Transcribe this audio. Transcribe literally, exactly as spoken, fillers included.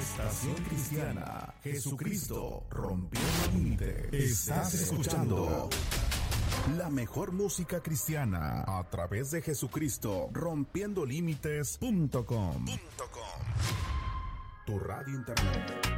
Estación Cristiana, Jesucristo rompiendo límites. Estás escuchando la mejor música cristiana a través de Jesucristo rompiendo límites punto com. Tu radio internet.